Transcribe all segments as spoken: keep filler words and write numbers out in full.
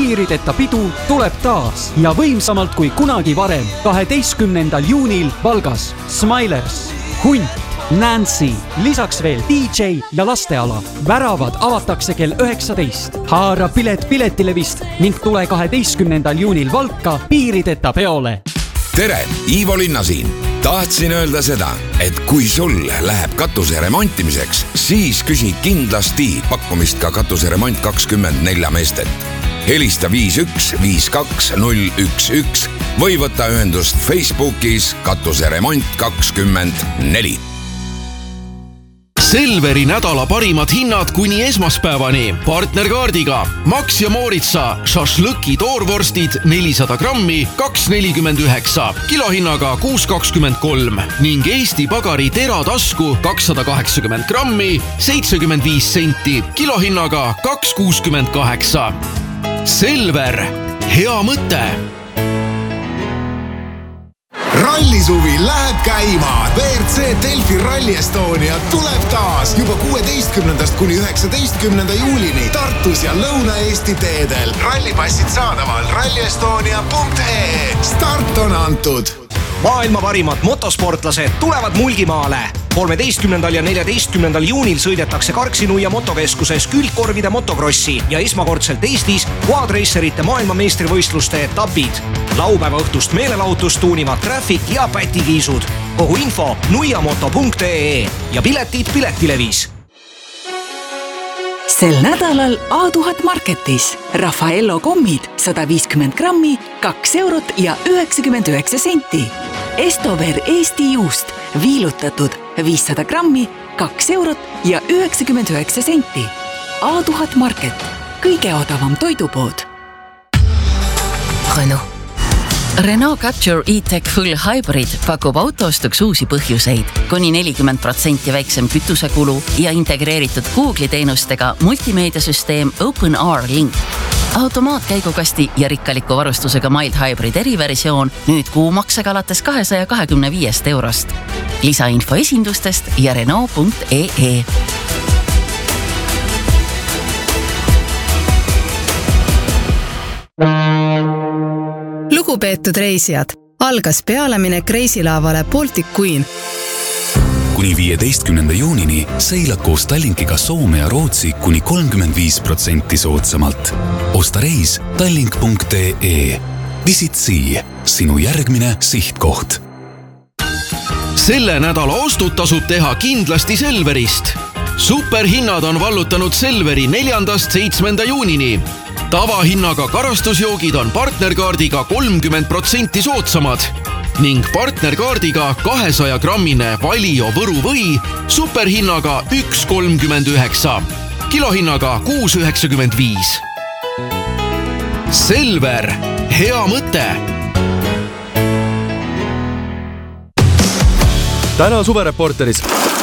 piirideta pidu tuleb taas ja võimsamalt kui kunagi varem kaheteistkümnendal juunil Valgas. Smilers, Hunt, Nancy, lisaks veel D J ja lasteala. Väravad avatakse kell üheksateist. Haara pilet piletilevist ning tule kaheteistkümnendal juunil Valka piirideta peole. Tere, Ivo Linna siin. Tahtsin öelda seda, et kui sul läheb katuse remontimiseks, siis küsi kindlasti pakkumist ka katuseremont kakskümmend neli meestet. Helista viis üks viis kaks null üks üks või võta ühendust Facebookis katuseremont kakskümmend neli. Selveri nädala parimad hinnad kuni esmaspäevani. Partnerkaardiga Max ja Mooritsa šašlõki toorvorstid nelisada grammi kaks nelikümmend üheksa, kilohinnaga kuus kakskümmend kolm ning Eesti Pagari teratasku kakssada kaheksakümmend grammi seitsekümmend viis senti, kilohinnaga kaks kuuskümmend kaheksa. Selver, hea mõte! Rallisuvi läheb käima. V R C Delfi Rally Estonia tuleb taas juba kuueteistkümnendast kuni üheksateistkümnenda juulini Tartus ja Lõuna-Eesti teedel. Rallipassid saadaval rallyestonia punkt ee e. Start on antud. Maailma parimad motosportlased tulevad Mulgimaale. kolmeteistkümnendal ja neljateistkümnendal juunil sõidetakse Karksinuia motokeskuses külgkorvide motokrossi ja esmakordselt Eestis quadracerite maailmameistrivõistluste etapid. Laupäeva õhtust meelelahutust tuunivad Traffic ja Pätikiisud. Kogu info nuiamoto punkt ee e ja piletid Piletilevis. Sel nädalal A tuhat Marketis Raffaello kommid sada viiskümmend grammi, kaks eurot ja üheksakümmend üheksa senti. Estover Eesti juust viilutatud viissada grammi, kaks eurot ja üheksakümmend üheksa senti. A tuhat Market, kõige odavam toidupood. Renault. Renault Capture E-Tech Full Hybrid pakub autoostuks uusi põhjuseid. Kuni nelikümmend protsenti väiksem kütusekulu ja integreeritud Google'i teenustega multimeediasüsteem OpenR Link. Automaatkäigukasti ja rikkaliku varustusega Mild Hybrid eriversioon nüüd kuumaksega alates kahesaja kahekümne viiest eurost. Lisainfo esindustest ja Renault punkt ee e. Lugupeetud reisijad, algas pealeminek reisilaavale Baltic Queen. Kuni viieteistkümnenda juunini seilad koos Tallinkiga Soome ja Rootsi kuni kolmkümmend viis protsenti soodsamalt. Osta reis tallink punkt ee e. Visit Sea, sinu järgmine sihtkoht. Selle nädala ostud tasub teha kindlasti Selverist. Superhinnad on vallutanud Selveri neljandast seitsmenda juunini. Tavahinnaga karastusjoogid on partnerkaardiga kolmkümmend protsenti soodsamad ning partnerkaardiga kahesaja grammine Valio Võru või superhinnaga üks kolmkümmend üheksa, kilohinnaga kuus üheksakümmend viis. Selver, hea mõte! Täna suvereporteris.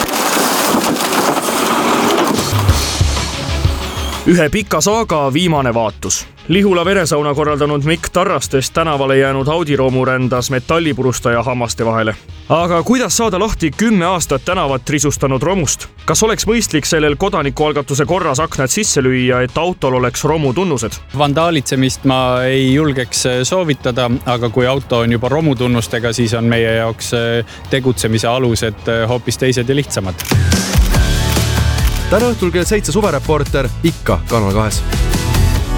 Ühe pika saaga viimane vaatus. Lihula veresauna korraldanud Mikk Tarrastest tänavale jäänud Audiroomu rändas metallipurustaja hammaste vahele. Aga kuidas saada lahti kümme aastat tänavat risustanud romust? Kas oleks mõistlik sellel kodanikualgatuse korras aknad sisse lüüa, et autol oleks romu tunnused? Vandalitsemist ma ei julgeks soovitada, aga kui auto on juba romu tunnustega, siis on meie jaoks tegutsemise alused hoopis teised ja lihtsamad. Täna õhtul kell seitse suvereporter ikka Kanal kahes.